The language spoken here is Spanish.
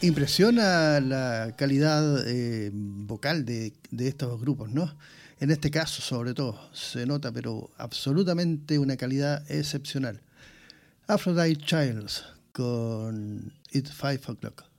Impresiona la calidad vocal de estos grupos, ¿no? En este caso, sobre todo, se nota, pero absolutamente una calidad excepcional. Aphrodite Childs con It's 5 O'Clock.